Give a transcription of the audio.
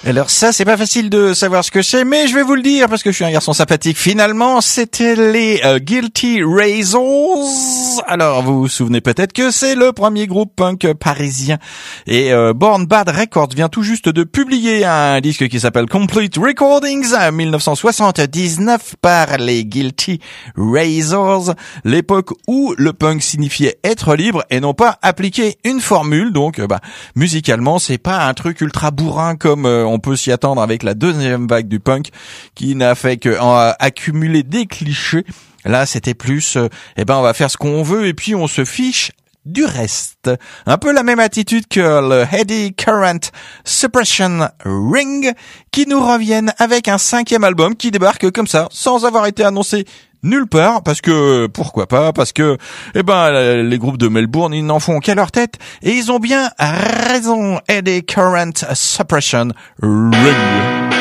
Alors ça, c'est pas facile de savoir ce que c'est, mais je vais vous le dire parce que je suis un garçon sympathique. Finalement, c'était les Guilty Razors. Alors, vous vous souvenez peut-être que c'est le premier groupe punk parisien. Et Born Bad Records vient tout juste de publier un disque qui s'appelle Complete Recordings, 1979, par les Guilty Razors. L'époque où le punk signifiait être libre et non pas appliquer une formule. Donc, musicalement, c'est pas un truc ultra bourrin comme on peut s'y attendre avec la deuxième vague du punk qui n'a fait que accumuler des clichés. Là, c'était plus, on va faire ce qu'on veut et puis on se fiche du reste. Un peu la même attitude que le Eddy Current Suppression Ring qui nous reviennent avec un 5e album qui débarque comme ça, sans avoir été annoncé nulle part, parce que, pourquoi pas, parce que, les groupes de Melbourne, ils n'en font qu'à leur tête, et ils ont bien raison, Eddy Current Suppression Ring.